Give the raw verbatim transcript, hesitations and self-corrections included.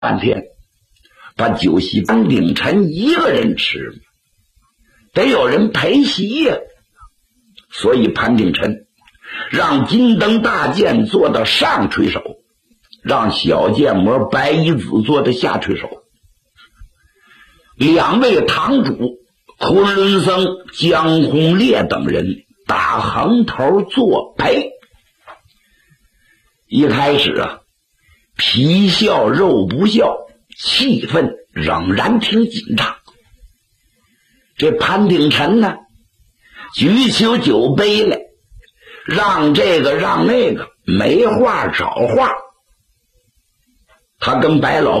半天，把酒席潘鼎臣一个人吃，得有人陪席呀。所以潘鼎臣让金灯大剑做到上垂手，让小剑魔白衣子做的下垂手。两位堂主昆仑僧、江弘烈等人打横头作陪。一开始啊，皮笑肉不笑，气氛仍然挺紧张。这潘鼎臣呢，举起酒杯来，让这个让那个，没话找话。他跟白老